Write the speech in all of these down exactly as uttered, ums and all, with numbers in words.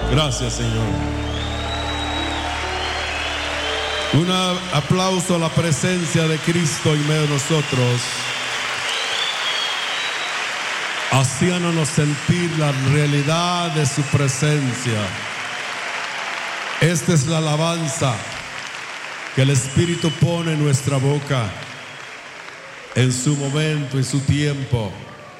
Gracias, Señor. Un aplauso a la presencia de Cristo en medio de nosotros, haciéndonos sentir la realidad de su presencia. Esta es la alabanza que el Espíritu pone en nuestra boca en su momento, en su tiempo.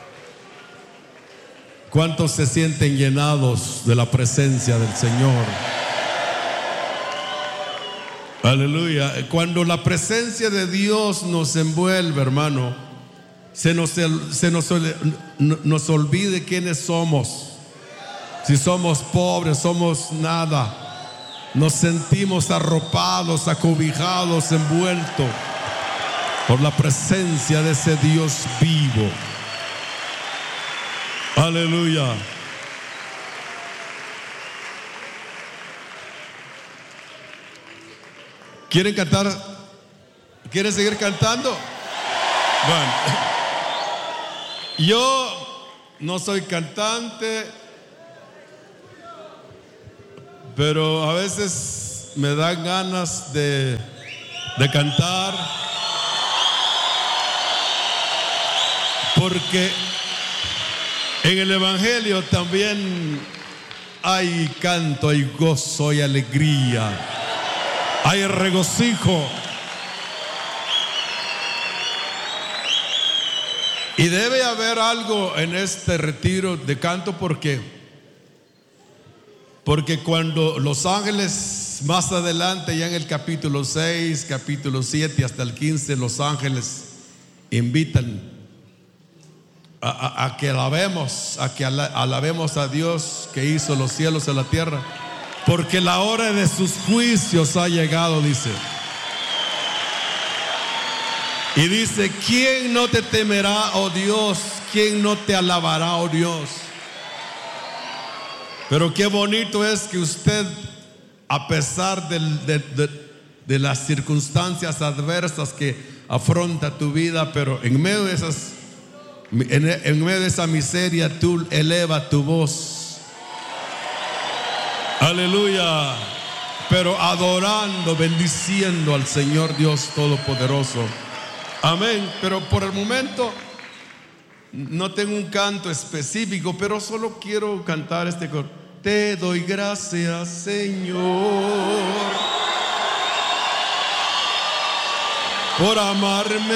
¿Cuántos se sienten llenados de la presencia del Señor? Aleluya. Cuando la presencia de Dios nos envuelve, hermano, se nos, se nos, nos olvide quiénes somos. Si somos pobres, somos nada. Nos sentimos arropados, acobijados, envueltos por la presencia de ese Dios vivo. Aleluya. ¿Quieren cantar? ¿Quieren seguir cantando? Bueno, yo no soy cantante, pero a veces me dan ganas de, de cantar, porque en el Evangelio también hay canto, hay gozo, hay alegría, hay regocijo. Y debe haber algo en este retiro de canto, porque porque cuando los ángeles, más adelante, ya en el capítulo seis, capítulo siete hasta el quince, los ángeles invitan A, a, a que alabemos, a que ala, alabemos a Dios que hizo los cielos y la tierra, porque la hora de sus juicios ha llegado, dice. Y dice: ¿quién no te temerá, oh Dios? ¿Quién no te alabará, oh Dios? Pero qué bonito es que usted, a pesar de, de, de, de las circunstancias adversas que afronta tu vida, pero en medio de esas En, en medio de esa miseria, tú eleva tu voz. Aleluya. Pero adorando, bendiciendo al Señor Dios Todopoderoso. Amén. Pero por el momento no tengo un canto específico, pero solo quiero cantar este coro. Te doy gracias, Señor, por amarme